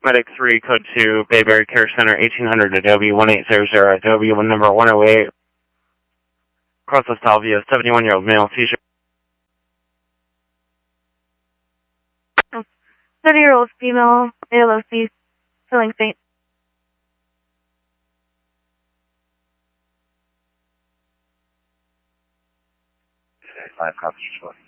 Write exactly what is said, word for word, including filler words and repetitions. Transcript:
Medic three, code two, Bayberry Care Center, eighteen hundred Adobe, one eight zero zero, Adobe, one number one oh eight. Cross the salvia, seventy-one-year-old male, seizure. thirty-year-old female, A L O C, feeling faint. Five copies.